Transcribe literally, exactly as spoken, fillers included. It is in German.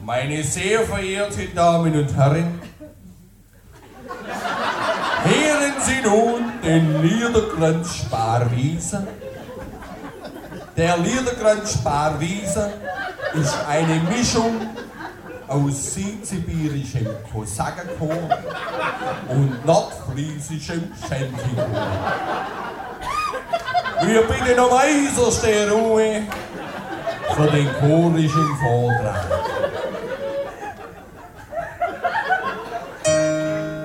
Meine sehr verehrten Damen und Herren, hören Sie nun den Liederkranz-Sparwiese. Der Liederkranz-Sparwiese ist eine Mischung aus südsibirischem Kosakenchor und nordfriesischem Schenkelchor. Wir bitten um äußerste Ruhe für den chorischen Vortrag.